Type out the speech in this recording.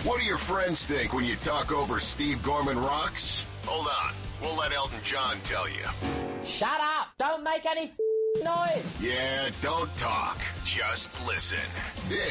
What do your friends think when you talk over Steve Gorman Rocks? Hold on. We'll let Elton John tell you. Shut up! Don't make any noise! Yeah, don't talk. Just listen. This